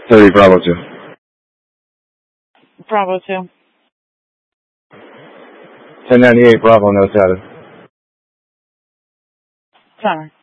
30 Bravo 2. Bravo 2. 1098 Bravo, no status. Center.